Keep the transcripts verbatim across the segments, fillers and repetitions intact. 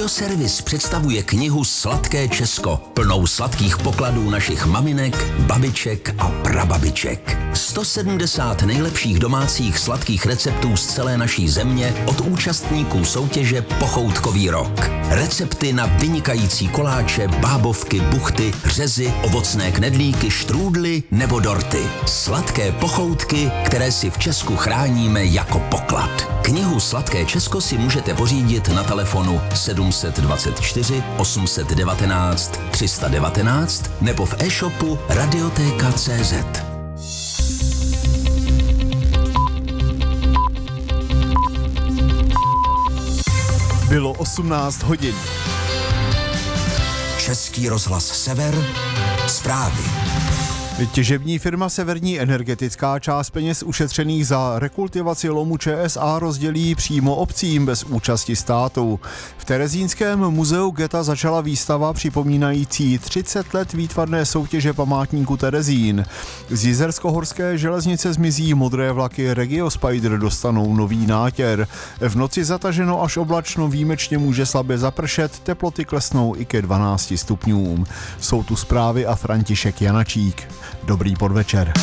Radioservis představuje knihu Sladké Česko, plnou sladkých pokladů našich maminek, babiček a prababiček. sto sedmdesát nejlepších domácích sladkých receptů z celé naší země od účastníků soutěže Pochoutkový rok. Recepty na vynikající koláče, bábovky, buchty, řezy, ovocné knedlíky, štrůdly nebo dorty. Sladké pochoutky, které si v Česku chráníme jako poklad. Knihu Sladké Česko si můžete pořídit na telefonu sedm dvacet čtyři osm set devatenáct tři sta devatenáct nebo v e-shopu radioteka tečka cé zet. Bylo osmnáct hodin. Český rozhlas Sever, zprávy. Těžební firma Severní energetická část peněz ušetřených za rekultivaci lomu ČSA rozdělí přímo obcím bez účasti státu. V Terezínském muzeu Geta začala výstava připomínající třicet let výtvarné soutěže památníku Terezín. Z Jizersko-horské železnice zmizí modré vlaky Regio Spider, dostanou nový nátěr. V noci zataženo až oblačno, výjimečně může slabě zapršet, teploty klesnou i ke dvanácti stupňům. Jsou tu zprávy a František Janačík. Dobrý podvečer.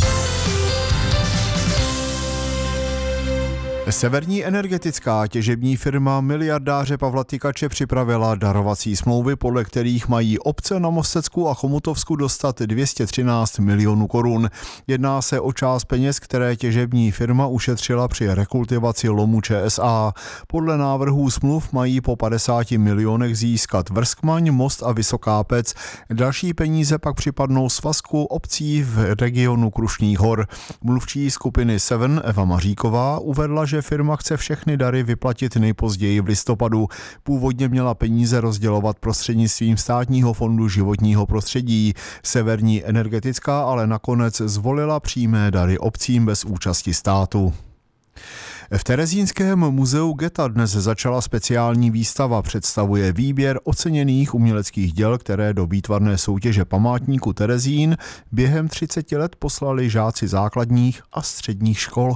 Severní energetická těžební firma miliardáře Pavla Tykače připravila darovací smlouvy, podle kterých mají obce na Mostecku a Chomutovsku dostat dvě stě třináct milionů korun. Jedná se o část peněz, které těžební firma ušetřila při rekultivaci lomu ČSA. Podle návrhů smluv mají po padesáti milionech získat Vrskmaň, Most a Vysoká Pec. Další peníze pak připadnou svazku obcí v regionu Krušných hor. Mluvčí skupiny Seven Eva Maříková uvedla, že firma chce všechny dary vyplatit nejpozději v listopadu. Původně měla peníze rozdělovat prostřednictvím státního fondu životního prostředí. Severní energetická ale nakonec zvolila přímé dary obcím bez účasti státu. V Terezínském muzeu Geta dnes začala speciální výstava. Představuje výběr oceněných uměleckých děl, které do výtvarné soutěže památníku Terezín během třiceti let poslali žáci základních a středních škol.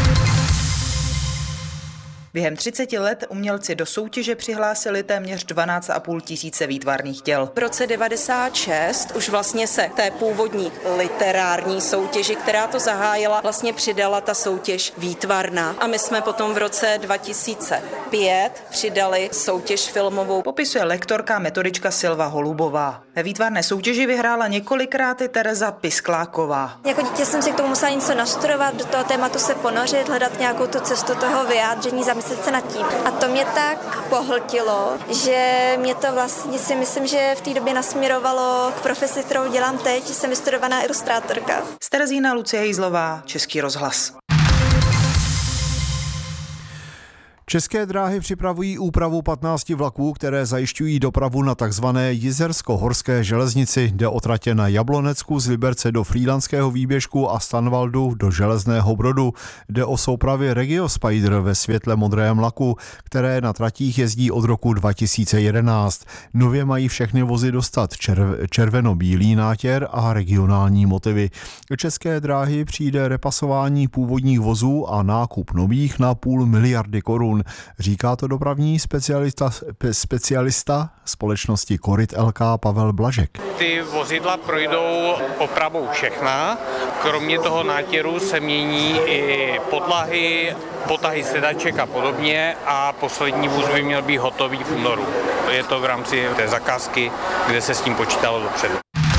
Během třiceti let umělci do soutěže přihlásili téměř dvanáct a půl tisíce výtvarných děl. V roce devadesát šest už vlastně se té původní literární soutěži, která to zahájila, vlastně přidala ta soutěž výtvarná. A my jsme potom v roce dva tisíce pět přidali soutěž filmovou. Popisuje lektorka a metodička Silva Holubová. Ve výtvarné soutěži vyhrála několikrát i Tereza Piskláková. Jako dítě jsem si k tomu musela něco nastudovat, do toho tématu se ponořit, hledat nějakou tu cestu toho vyjádření, zamyslet se nad tím. A to mě tak pohltilo, že mě to vlastně si myslím, že v té době nasměrovalo k profesi, kterou dělám teď, jsem vystudovaná ilustrátorka. Z Terezína Lucie Hejzlová, Český rozhlas. České dráhy připravují úpravu patnácti vlaků, které zajišťují dopravu na takzvané Jizersko-horské železnici. Jde o tratě na Jablonecku, z Liberce do Frýdlantského výběžku a Stanvaldu do Železného Brodu. Jde o soupravy Regio Spider ve světle modrém vlaku, které na tratích jezdí od roku dva tisíce jedenáct. Nově mají všechny vozy dostat červ- červeno-bílý nátěr a regionální motivy. České dráhy přijde repasování původních vozů a nákup nových na půl miliardy korun. Říká to dopravní specialista, specialista společnosti Korit el ká Pavel Blažek. Ty vozidla projdou opravou všechna. Kromě toho nátěru se mění i podlahy, potahy sedaček a podobně a poslední vůz by měl být hotový v únoru. Je to v rámci té zakázky, kde se s tím počítalo dopředu.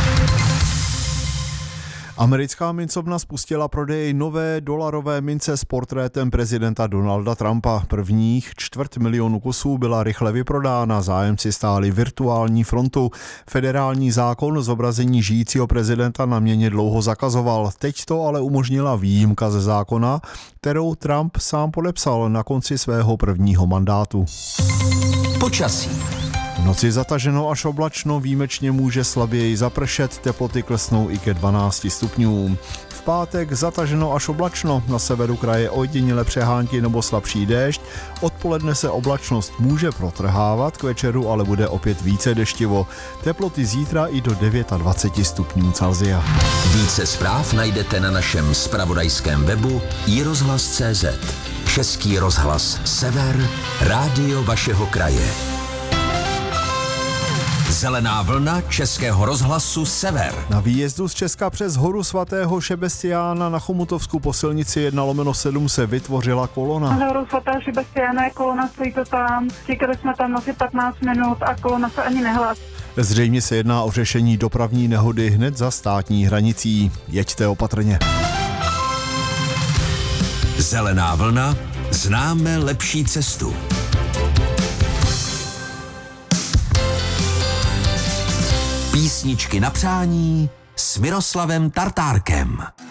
Americká mincovna spustila prodej nové dolarové mince s portrétem prezidenta Donalda Trumpa. Prvních čtvrt milionu kusů byla rychle vyprodána, zájemci stáli virtuální frontu. Federální zákon zobrazení žijícího prezidenta na měně dlouho zakazoval. Teď to ale umožnila výjimka ze zákona, kterou Trump sám podepsal na konci svého prvního mandátu. Počasí. V noci zataženo až oblačno, výjimečně může slaběji zapršet, teploty klesnou i ke dvanácti stupňům. V pátek zataženo až oblačno, na severu kraje ojediněle přehánky nebo slabší déšť, odpoledne se oblačnost může protrhávat, k večeru ale bude opět více deštivo. Teploty zítra i do dvacet devět stupňů Celsia. Více zpráv najdete na našem zpravodajském webu i rozhlas tečka cé zet. Český rozhlas Sever, rádio vašeho kraje. Zelená vlna Českého rozhlasu Sever. Na výjezdu z Česka přes horu svatého Šebestiána na Chomutovsku po silnici jedna lomeno sedm se vytvořila kolona. Na horu svatého Šebestiána je kolona, stojí to tam. Čekali jsme tam asi patnáct minut a kolona se ani nehlásí. Zřejmě se jedná o řešení dopravní nehody hned za státní hranicí. Jeďte opatrně. Zelená vlna. Známe lepší cestu. Písničky na přání s Miroslavem Tartárkem.